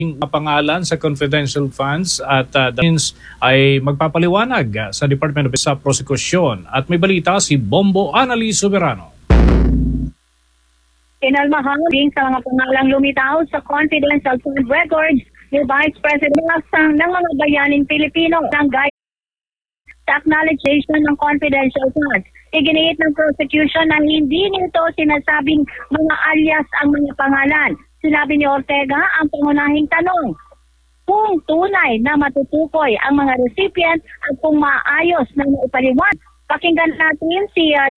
pangalan sa confidential funds at means ay magpapaliwanag sa Department of sa prosekusyon. At may balita si Bombo Annalise Soberano. Inalmahan din sa mga pangalang lumitaw sa confidential fund records ni Vice President ng mga bayaning Pilipino ng sa acknowledgement ng confidential funds. Iginiit ng prosecution na hindi nito sinasabing mga alias ang mga pangalan. Sinabi ni Ortega ang pangunahing tanong kung tunay na matutukoy ang mga recipient at kung maayos na maipaliwan. Pakinggan natin si